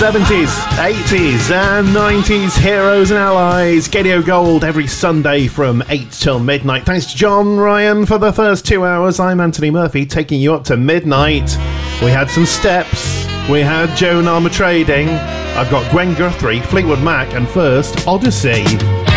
70s, 80s and 90s heroes and allies. Gadio Gold every Sunday from 8 till midnight. Thanks to John Ryan for the first 2 hours. I'm Anthony Murphy, taking you up to midnight. We had some Steps. We had Joan Armour Trading. I've got Gwen Guthrie, Fleetwood Mac, and first, Odyssey.